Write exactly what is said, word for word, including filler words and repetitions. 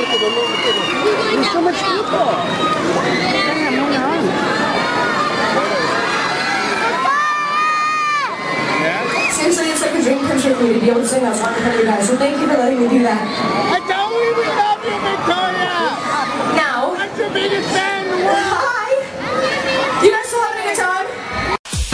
There's so much people. Seriously, it's like a dream come true for me to be able to sing that song in front of you guys, so thank you for letting me do that. I don't even